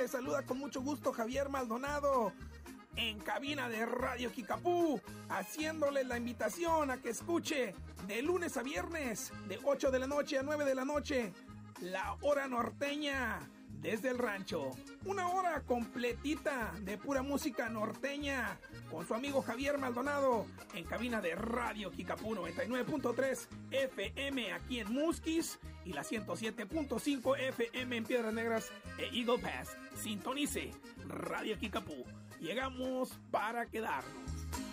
Les saluda con mucho gusto Javier Maldonado en cabina de Radio Kikapú, haciéndole la invitación a que escuche de lunes a viernes, de 8 de la noche a 9 de la noche, la hora norteña desde el rancho. Una hora completita de pura música norteña con su amigo Javier Maldonado en cabina de Radio Kikapú 99.3 FM aquí en Musquis y la 107.5 FM en Piedras Negras e Eagle Pass. Sintonice Radio Kikapú. Llegamos para quedarnos.